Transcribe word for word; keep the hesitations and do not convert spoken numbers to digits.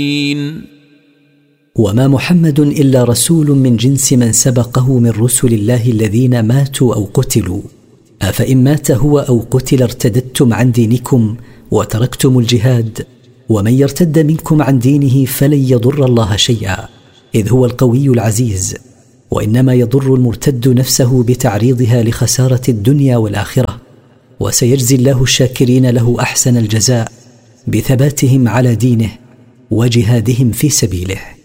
وما محمد إلا رسول من جنس من سبقه من رسل الله الذين ماتوا أو قتلوا، أفإن مات هو أو قتل ارتددتم عن دينكم وتركتم الجهاد، ومن يرتد منكم عن دينه فلن يضر الله شيئا، إذ هو القوي العزيز، وإنما يضر المرتد نفسه بتعريضها لخسارة الدنيا والآخرة. وسيجزي الله الشاكرين له أحسن الجزاء بثباتهم على دينه وجهادهم في سبيله.